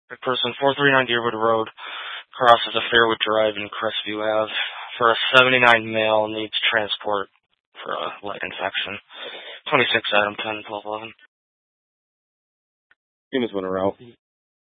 Person 439 Deerwood Road crosses a Fairwood Drive in Crestview Ave for a 79 male needs transport for a lead infection. 26 Adam 10 12 11. Units went around.